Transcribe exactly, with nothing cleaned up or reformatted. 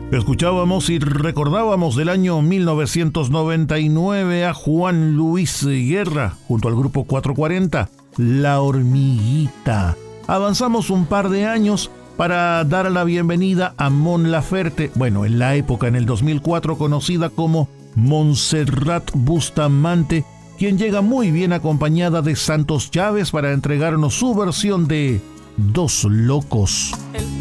Escuchábamos y recordábamos del año mil novecientos noventa y nueve a Juan Luis Guerra junto al grupo cuatrocientos cuarenta, La Hormiguita. Avanzamos un par de años para dar la bienvenida a Mon Laferte, bueno, en la época, en el dos mil cuatro, conocida como Montserrat Bustamante, quien llega muy bien acompañada de Santos Chávez para entregarnos su versión de Dos Locos.